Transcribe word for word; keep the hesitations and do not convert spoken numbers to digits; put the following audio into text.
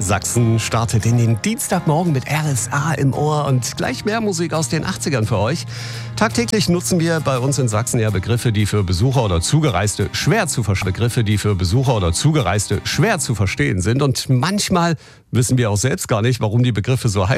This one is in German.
Sachsen startet in den Dienstagmorgen mit R S A im Ohr und gleich mehr Musik aus den achtzigern für euch. Tagtäglich nutzen wir bei uns in Sachsen ja Begriffe, die für Besucher oder Zugereiste schwer zu verstehen, Begriffe, die für Besucher oder Zugereiste schwer zu verstehen sind. Und manchmal wissen wir auch selbst gar nicht, warum die Begriffe so heißen.